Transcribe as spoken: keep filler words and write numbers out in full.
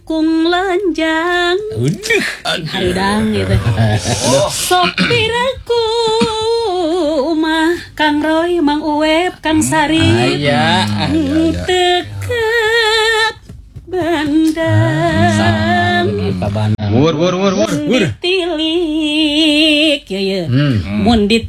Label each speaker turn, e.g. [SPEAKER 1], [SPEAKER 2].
[SPEAKER 1] kung lanjang haridang gitu sopiraku mah Kang Roy Mang Uweb Kang Sari teket bandang
[SPEAKER 2] wur wur wur wur
[SPEAKER 1] tilik ya ya mun